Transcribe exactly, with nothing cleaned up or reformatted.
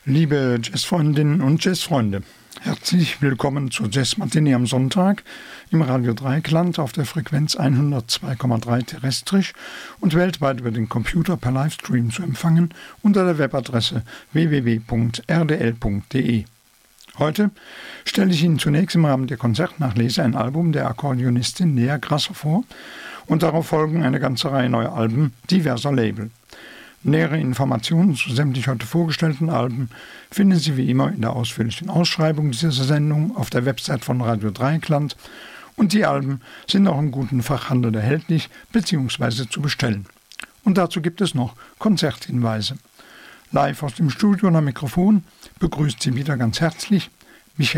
Liebe Jazzfreundinnen und Jazzfreunde, herzlich willkommen zur Jazzmatinee am Sonntag im Radio Dreieckland auf der Frequenz hundertzwei Komma drei terrestrisch und weltweit über den Computer per Livestream zu empfangen unter der Webadresse w w w punkt r d l punkt d e. Heute stelle ich Ihnen zunächst im Rahmen der Konzertnachlese ein Album der Akkordeonistin Nea Grasser vor und darauf folgen eine ganze Reihe neuer Alben diverser Label. Nähere Informationen zu sämtlich heute vorgestellten Alben finden Sie wie immer in der ausführlichen Ausschreibung dieser Sendung auf der Website von Radio Dreieckland und die Alben sind auch im guten Fachhandel erhältlich bzw. zu bestellen. Und dazu gibt es noch Konzerthinweise. Live aus dem Studio und am Mikrofon begrüßt Sie wieder ganz herzlich